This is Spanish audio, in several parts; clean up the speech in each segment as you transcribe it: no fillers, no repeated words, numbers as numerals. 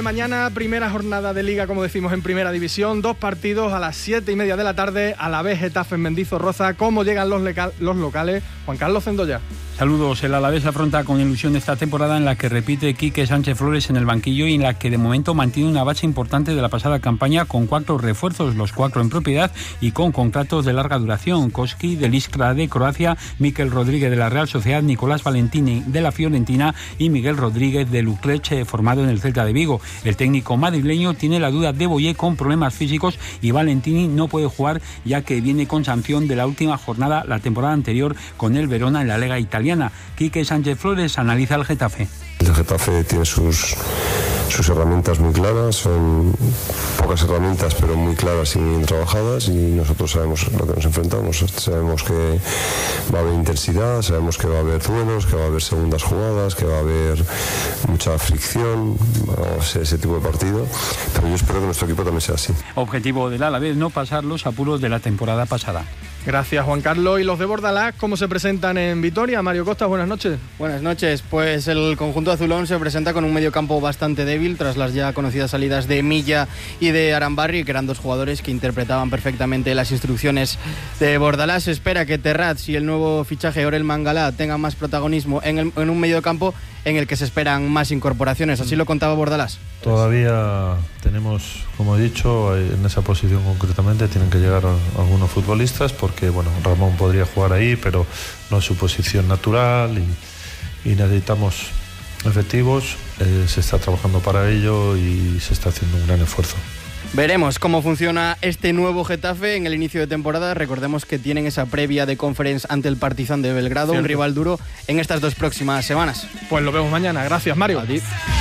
mañana, primera jornada de Liga, como decimos, en Primera División, 2 partidos a las 7:30 de la tarde, Alavés Getafe en Mendizorroza. ¿Cómo llegan los locales? Juan Carlos Cendoya. Saludos. El Alavés afronta con ilusión esta temporada en la que repite Quique Sánchez Flores en el banquillo y en la que de momento mantiene una base importante de la pasada campaña con 4 refuerzos, los 4 en propiedad y con contratos de larga duración. Koski del Iskra de Croacia, Mikel Rodríguez de la Real Sociedad, Nicolás Valentini de la Fiorentina y Miguel Rodríguez de Utrecht, formado en el Celta de Vigo. El técnico madrileño tiene la duda de Boyé con problemas físicos y Valentini no puede jugar ya que viene con sanción de la última jornada la temporada anterior con el Verona en la Liga Italiana. Quique Sánchez Flores analiza el Getafe. El Getafe tiene sus herramientas muy claras, son pocas herramientas pero muy claras y muy bien trabajadas, y nosotros sabemos lo que nos enfrentamos, sabemos que va a haber intensidad, sabemos que va a haber duelos, que va a haber segundas jugadas, que va a haber mucha fricción, ese tipo de partido, pero yo espero que nuestro equipo también sea así. Objetivo del Alavés, no pasar los apuros de la temporada pasada. Gracias, Juan Carlos. ¿Y los de Bordalás cómo se presentan en Vitoria? Mario Costa, buenas noches. Buenas noches. Pues el conjunto azulón se presenta con un mediocampo bastante débil tras las ya conocidas salidas de Milla y de Arambarri, que eran 2 jugadores que interpretaban perfectamente las instrucciones de Bordalás. Se espera que Terrats y el nuevo fichaje Orel Mangala tengan más protagonismo en un mediocampo en el que se esperan más incorporaciones. Así lo contaba Bordalás. Todavía tenemos, como he dicho, en esa posición concretamente tienen que llegar algunos futbolistas, porque bueno, Ramón podría jugar ahí, pero no es su posición natural y necesitamos efectivos. Se está trabajando para ello y se está haciendo un gran esfuerzo. Veremos cómo funciona este nuevo Getafe en el inicio de temporada. Recordemos que tienen esa previa de Conference ante el Partizan de Belgrado, cierto, un rival duro en estas 2 próximas semanas. Pues lo vemos mañana. Gracias, Mario. A ti.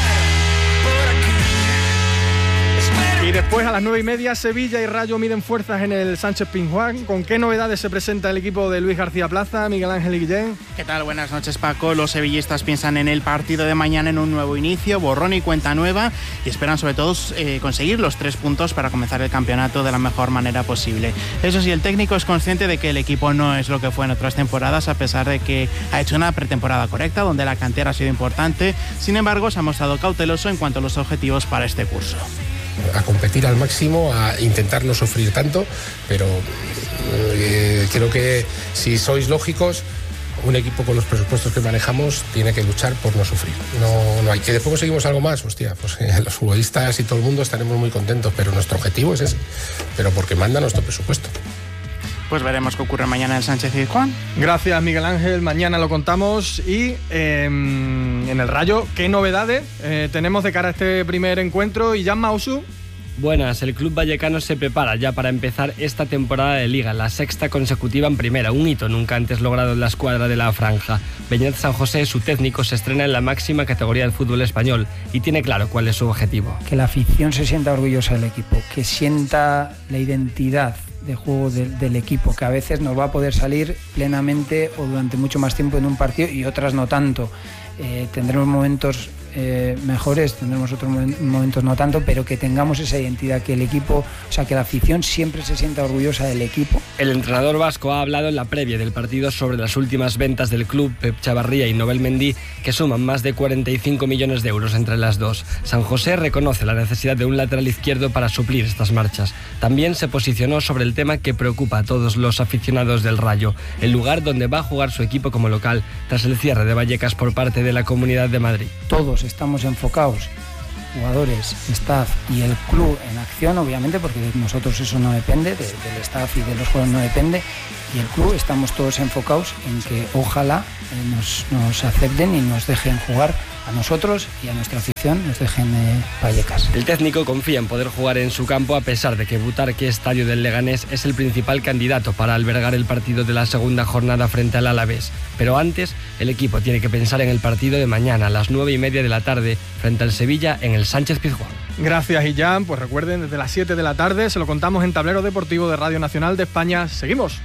Y después a las 9:30, Sevilla y Rayo miden fuerzas en el Sánchez Pizjuán. ¿Con qué novedades se presenta el equipo de Luis García Plaza, Miguel Ángel y Guillén? ¿Qué tal? Buenas noches, Paco. Los sevillistas piensan en el partido de mañana en un nuevo inicio, borrón y cuenta nueva, y esperan sobre todo conseguir los 3 puntos para comenzar el campeonato de la mejor manera posible. Eso sí, el técnico es consciente de que el equipo no es lo que fue en otras temporadas, a pesar de que ha hecho una pretemporada correcta, donde la cantera ha sido importante. Sin embargo, se ha mostrado cauteloso en cuanto a los objetivos para este curso. A competir al máximo, a intentar no sufrir tanto, pero creo que si sois lógicos, un equipo con los presupuestos que manejamos tiene que luchar por no sufrir. No hay que después conseguimos algo más, hostia, pues los futbolistas y todo el mundo estaremos muy contentos, pero nuestro objetivo es ese, pero porque manda nuestro presupuesto. Pues veremos qué ocurre mañana en el Sánchez Pizjuán. Gracias, Miguel Ángel. Mañana lo contamos. Y en el Rayo, ¿qué novedades tenemos de cara a este primer encuentro? Y Jan Mausu. Buenas, el club vallecano se prepara ya para empezar esta temporada de Liga, la 6ª consecutiva en Primera, un hito nunca antes logrado en la escuadra de la Franja. Beñat San José, su técnico, se estrena en la máxima categoría del fútbol español y tiene claro cuál es su objetivo. Que la afición se sienta orgullosa del equipo, que sienta la identidad de juego del equipo, que a veces nos va a poder salir plenamente o durante mucho más tiempo en un partido y otras no tanto. Tendremos momentos mejores, tendremos otros momentos no tanto, pero que tengamos esa identidad, que el equipo, o sea, que la afición siempre se sienta orgullosa del equipo. El entrenador vasco ha hablado en la previa del partido sobre las últimas ventas del club, Pep Chavarría y Nobel Mendy, que suman más de 45 millones de euros entre las dos. San José reconoce la necesidad de un lateral izquierdo para suplir estas marchas. También se posicionó sobre el tema que preocupa a todos los aficionados del Rayo, el lugar donde va a jugar su equipo como local tras el cierre de Vallecas por parte de la Comunidad de Madrid. Todos estamos enfocados, jugadores, staff y el club en acción, obviamente, porque de nosotros eso no depende, del staff y de los jugadores no depende, y el club estamos todos enfocados en que ojalá nos acepten y nos dejen jugar a nosotros y a nuestra afición, nos dejen Vallecas. El técnico confía en poder jugar en su campo, a pesar de que Butarque Estadio del Leganés es el principal candidato para albergar el partido de la segunda jornada frente al Alavés. Pero antes, el equipo tiene que pensar en el partido de mañana a las 9:30 de la tarde frente al Sevilla en el Sánchez Pizjuán. Gracias, Illán. Pues recuerden, desde las 7 de la tarde se lo contamos en Tablero Deportivo de Radio Nacional de España. Seguimos.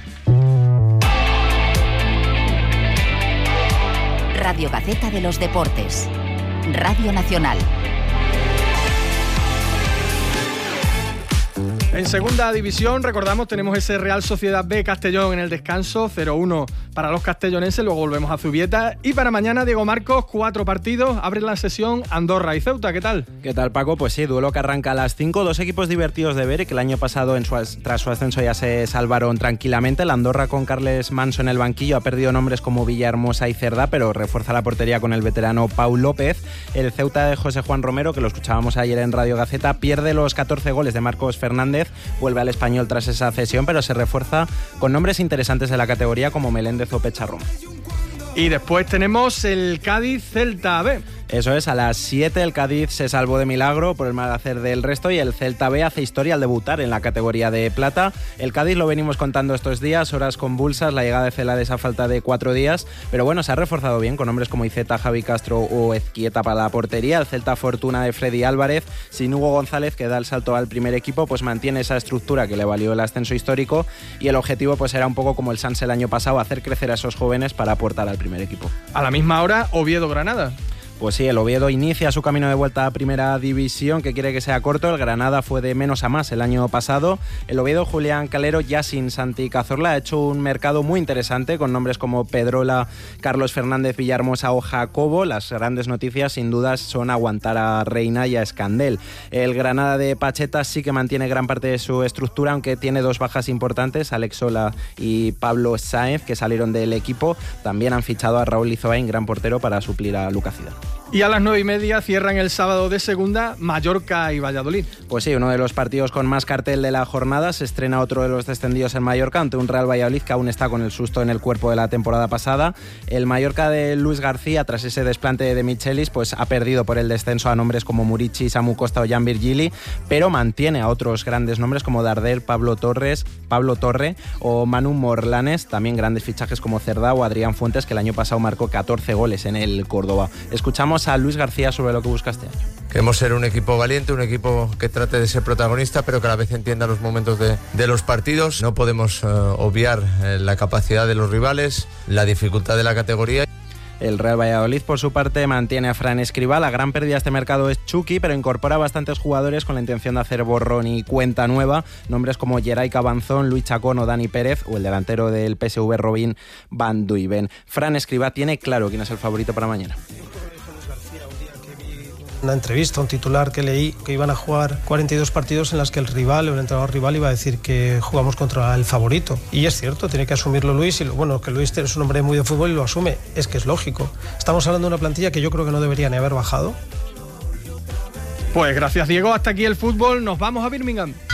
Radio Gaceta de los Deportes. Radio Nacional. En segunda división, recordamos, tenemos ese Real Sociedad B Castellón en el descanso, 0-1 para los castellonenses, luego volvemos a Zubieta. Y para mañana, Diego Marcos, 4 partidos, abren la sesión Andorra y Ceuta, ¿qué tal? ¿Qué tal, Paco? Pues sí, duelo que arranca a las 5, dos equipos divertidos de ver y que el año pasado, tras su ascenso, ya se salvaron tranquilamente. La Andorra con Carles Manso en el banquillo ha perdido nombres como Villahermosa y Cerdá, pero refuerza la portería con el veterano Pau López. El Ceuta de José Juan Romero, que lo escuchábamos ayer en Radio Gaceta, pierde los 14 goles de Marcos Fernández, vuelve al Español tras esa cesión, pero se refuerza con nombres interesantes de la categoría como Meléndez o Pecharrón. Y después tenemos el Cádiz-Celta B. Eso es, a las 7 el Cádiz se salvó de milagro por el mal hacer del resto y el Celta B hace historia al debutar en la categoría de plata. El Cádiz lo venimos contando estos días, horas convulsas, la llegada de Celades a falta de 4 días, pero bueno, se ha reforzado bien con nombres como Iceta, Javi Castro o Ezquieta para la portería. El Celta fortuna de Freddy Álvarez, sin Hugo González, que da el salto al primer equipo, pues mantiene esa estructura que le valió el ascenso histórico y el objetivo pues era un poco como el Sanse el año pasado, hacer crecer a esos jóvenes para aportar al primer equipo. A la misma hora, Oviedo-Granada. Pues sí, el Oviedo inicia su camino de vuelta a Primera División, que quiere que sea corto. El Granada fue de menos a más el año pasado. El Oviedo, Julián Calero, ya sin Santi Cazorla, ha hecho un mercado muy interesante con nombres como Pedrola, Carlos Fernández, Villahermosa o Jacobo. Las grandes noticias, sin dudas, son aguantar a Reina y a Escandel. El Granada de Pacheta sí que mantiene gran parte de su estructura, aunque tiene 2 bajas importantes, Alex Sola y Pablo Sáenz, que salieron del equipo. También han fichado a Raúl Lizoain, gran portero, para suplir a Lucas Zidane. Y a las 9:30 cierran el sábado de segunda Mallorca y Valladolid. Pues sí, uno de los partidos con más cartel de la jornada. Se estrena otro de los descendidos en Mallorca ante un Real Valladolid que aún está con el susto en el cuerpo de la temporada pasada. El Mallorca de Luis García, tras ese desplante de Michelis, pues ha perdido por el descenso a nombres como Murici, Samu Costa o Jan Virgili, pero mantiene a otros grandes nombres como Darder, Pablo Torre o Manu Morlanes, también grandes fichajes como Cerdá o Adrián Fuentes, que el año pasado marcó 14 goles en el Córdoba. Escuchamos a Luis García sobre lo que busca este año. Queremos ser un equipo valiente, un equipo que trate de ser protagonista, pero que a la vez entienda los momentos de los partidos. No podemos obviar la capacidad de los rivales, la dificultad de la categoría. El Real Valladolid, por su parte, mantiene a Fran Escribá. La gran pérdida de este mercado es Chucky, pero incorpora bastantes jugadores con la intención de hacer borrón y cuenta nueva. Nombres como Geray Cabanzón, Luis Chacón o Dani Pérez, o el delantero del PSV Robin Van Duyven. Fran Escribá tiene claro quién es el favorito para mañana. Una entrevista, un titular que leí, que iban a jugar 42 partidos en las que el rival o el entrenador rival iba a decir que jugamos contra el favorito. Y es cierto, tiene que asumirlo Luis, y bueno, que Luis es un hombre muy de fútbol y lo asume, es que es lógico. Estamos hablando de una plantilla que yo creo que no debería ni haber bajado. Pues gracias, Diego, hasta aquí el fútbol, nos vamos a Birmingham.